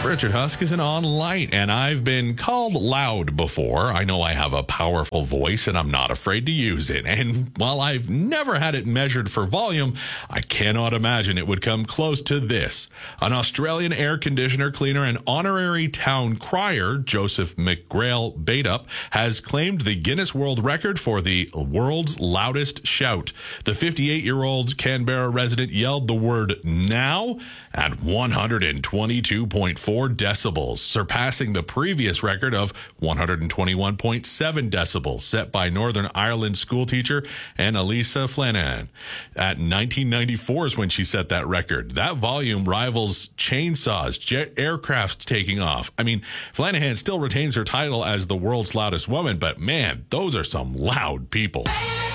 Richard Huskisson on Light, and I've been called loud before. I know I have a powerful voice, and I'm not afraid to use it. And while I've never had it measured for volume, I cannot imagine it would come close to this. An Australian air conditioner cleaner and honorary town crier, Joseph McGrail Baitup, has claimed the Guinness World Record for the world's loudest shout. The 58-year-old Canberra resident yelled the word "now" at 122.4 decibels, surpassing the previous record of 121.7 decibels set by Northern Ireland schoolteacher Annalisa Flanagan. At 1994 is when she set that record. That volume rivals chainsaws, jet aircrafts taking off. I mean, Flanagan still retains her title as the world's loudest woman, but man, those are some loud people.